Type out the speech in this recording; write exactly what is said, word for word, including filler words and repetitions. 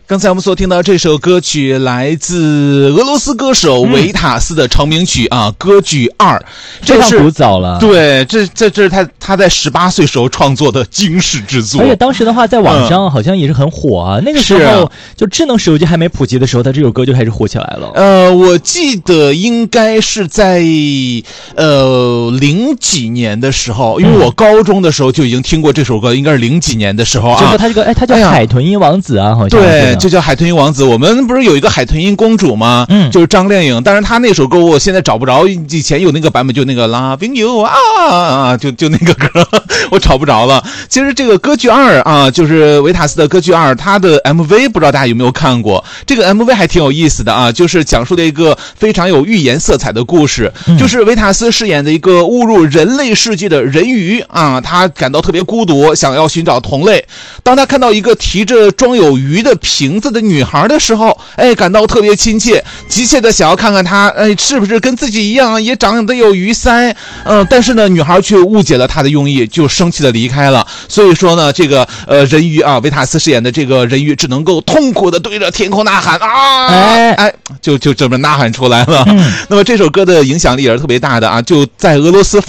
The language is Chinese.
刚才我们所听到这首歌曲来自俄罗斯歌手维塔斯的成名曲、嗯、啊，歌剧二， 非常古早了。 对，这这这是他他在十八岁时候创作的惊世之作， 而且当时的话，在网上好像也是很火啊。嗯、那个时候、啊、就智能手机还没普及的时候，他这首歌就开始火起来了。 呃，我记得应该是在呃零几年的时候，因为我高中的时候就已经听过这首歌，应该是零几年的时候啊。 就说他这个，哎，他叫海豚音王子啊，好像对。就叫海豚音王子，我们不是有一个海豚音公主吗？嗯，就是张靓颖。但是她那首歌我现在找不着，以前有那个版本，就那个 Loving You 啊，就就那个歌我找不着了。其实这个歌剧二啊，就是维塔斯的歌剧二，它的 M V 不知道大家有没有看过？这个 M V 还挺有意思的啊，就是讲述了一个非常有寓言色彩的故事，嗯、就是维塔斯饰演的一个误入人类世界的人鱼啊，他感到特别孤独，想要寻找同类。当他看到一个提着装有鱼的瓶子的女孩的时候，哎，感到特别亲切，急切的想要看看她，哎，是不是跟自己一样也长得有鱼鳃？嗯、呃，但是呢，女孩却误解了他的用意，就生气的离开了。所以说呢，这个呃人鱼啊，维塔斯饰演的这个人鱼只能够痛苦的对着天空呐喊啊，哎哎，就就这么呐喊出来了。嗯、那么这首歌的影响力也是特别大的啊，就在俄罗斯发